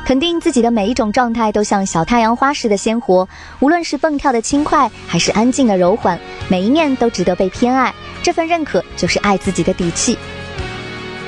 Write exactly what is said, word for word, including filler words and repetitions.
肯定自己的每一种状态都像小太阳花似的鲜活，无论是蹦跳的轻快，还是安静的柔缓，每一面都值得被偏爱。这份认可就是爱自己的底气。